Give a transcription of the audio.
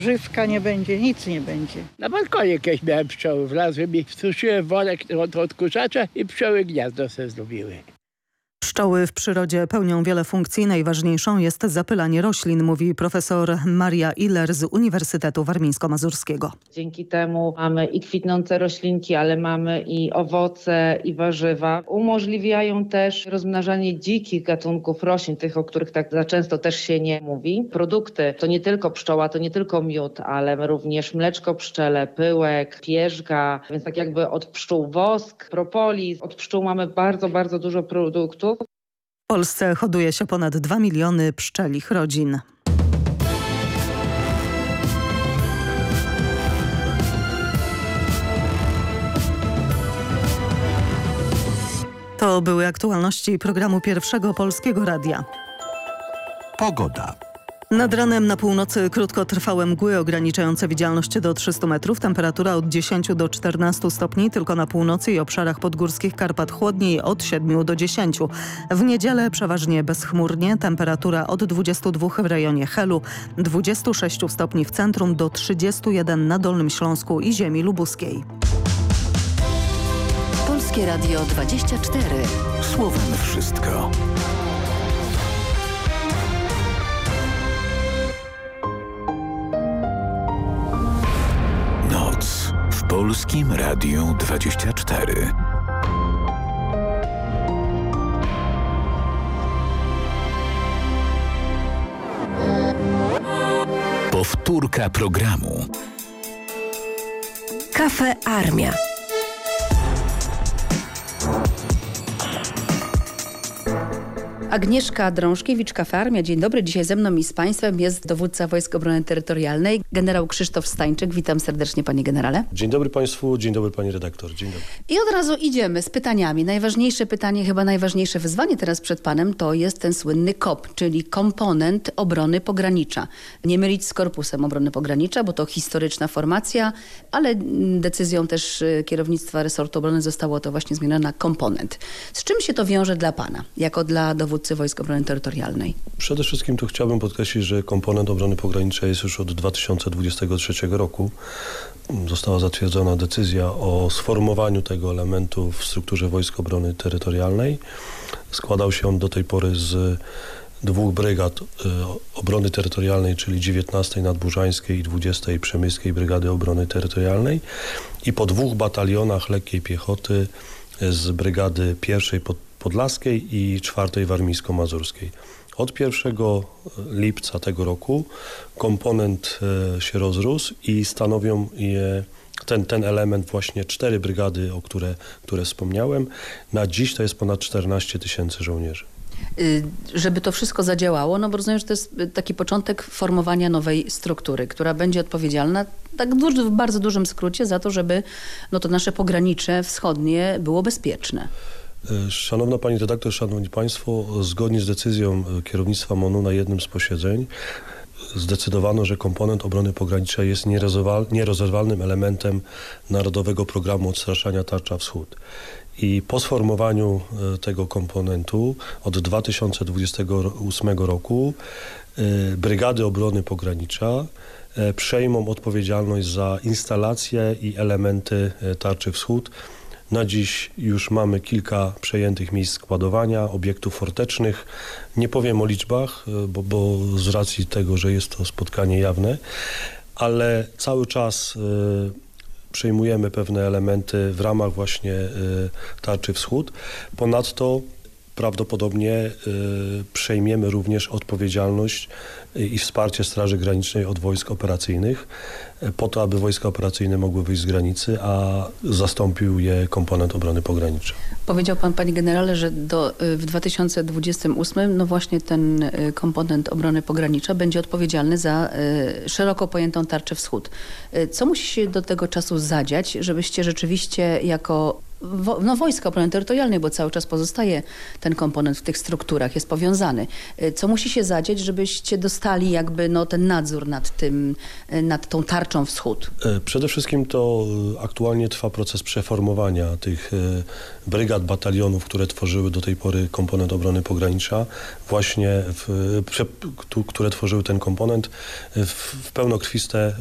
Żywka nie będzie, nic nie będzie. Na balkonie kiedyś miałem pszczoły, wlazłem i wstrzymałem worek od odkurzacza i pszczoły gniazdo sobie zrobiły. Pszczoły w przyrodzie pełnią wiele funkcji. Najważniejszą jest zapylanie roślin, mówi profesor Maria Iller z Uniwersytetu Warmińsko-Mazurskiego. Dzięki temu mamy i kwitnące roślinki, ale mamy i owoce, i warzywa. Umożliwiają też rozmnażanie dzikich gatunków roślin, tych, o których tak za często też się nie mówi. Produkty to nie tylko pszczoła, to nie tylko miód, ale również mleczko pszczele, pyłek, pierzga, więc tak jakby od pszczół wosk, propolis. Od pszczół mamy bardzo, bardzo dużo produktów. W Polsce hoduje się ponad 2 miliony pszczelich rodzin. To były aktualności programu Pierwszego Polskiego Radia. Pogoda. Nad ranem na północy krótkotrwałe mgły ograniczające widzialność do 300 metrów. Temperatura od 10 do 14 stopni, tylko na północy i obszarach podgórskich Karpat chłodniej od 7 do 10. W niedzielę przeważnie bezchmurnie. Temperatura od 22 w rejonie Helu, 26 stopni w centrum do 31 na Dolnym Śląsku i ziemi lubuskiej. Polskie Radio 24. Słowem wszystko. Noc w Polskim Radiu 24. Powtórka programu. Kafe Armia. Agnieszka Drążkiewicz, Kafe Armia. Dzień dobry. Dzisiaj ze mną i z Państwem jest dowódca Wojsk Obrony Terytorialnej, generał Krzysztof Stańczyk. Witam serdecznie, panie generale. Dzień dobry Państwu, dzień dobry pani redaktor. Dzień dobry. I od razu idziemy z pytaniami. Najważniejsze pytanie, chyba najważniejsze wyzwanie teraz przed panem, to jest ten słynny KOP, czyli komponent obrony pogranicza. Nie mylić z Korpusem Obrony Pogranicza, bo to historyczna formacja, ale decyzją też kierownictwa resortu obrony zostało to właśnie zmienione na komponent. Z czym się to wiąże dla pana, jako dla dowódcy Wojsk Obrony Terytorialnej? Przede wszystkim tu chciałbym podkreślić, że komponent obrony pogranicznej jest już od 2023 roku. Została zatwierdzona decyzja o sformowaniu tego elementu w strukturze Wojsk Obrony Terytorialnej. Składał się on do tej pory z 2 brygad obrony terytorialnej, czyli 19 Nadburzańskiej i 20 Przemyskiej Brygady Obrony Terytorialnej i po 2 batalionach lekkiej piechoty z brygady 1 Podlaskiej i 4 Warmińsko-Mazurskiej. Od 1 lipca tego roku komponent się rozrósł i stanowią ten element właśnie 4 brygady, o które wspomniałem. Na dziś to jest ponad 14 000 żołnierzy. Żeby to wszystko zadziałało, no bo rozumiem, że to jest taki początek formowania nowej struktury, która będzie odpowiedzialna tak w bardzo dużym skrócie za to, żeby to nasze pogranicze wschodnie było bezpieczne. Szanowna pani redaktor, szanowni państwo, zgodnie z decyzją kierownictwa MON-u na jednym z posiedzeń zdecydowano, że komponent obrony pogranicznej jest nierozerwalnym elementem Narodowego Programu Odstraszania Tarcza Wschód. I po sformowaniu tego komponentu od 2028 roku Brygady Obrony Pogranicza przejmą odpowiedzialność za instalacje i elementy Tarczy Wschód. Na dziś już mamy kilka przejętych miejsc składowania, obiektów fortecznych. Nie powiem o liczbach, bo z racji tego, że jest to spotkanie jawne, ale cały czas przejmujemy pewne elementy w ramach właśnie Tarczy Wschód. Ponadto prawdopodobnie przejmiemy również odpowiedzialność i wsparcie Straży Granicznej od wojsk operacyjnych po to, aby wojska operacyjne mogły wyjść z granicy, a zastąpił je komponent obrony pogranicznej. Powiedział pan, panie generale, że w 2028 właśnie ten komponent obrony pogranicza będzie odpowiedzialny za szeroko pojętą Tarczę Wschód. Co musi się do tego czasu zadziać, żebyście rzeczywiście jako Wojska Obrony Terytorialnej, bo cały czas pozostaje ten komponent w tych strukturach, jest powiązany. Co musi się zadziać, żebyście dostali jakby ten nadzór nad tą tarczą tarczą wschód? Przede wszystkim to aktualnie trwa proces przeformowania tych brygad, batalionów, które tworzyły do tej pory komponent obrony pogranicza, właśnie które tworzyły ten komponent w pełnokrwiste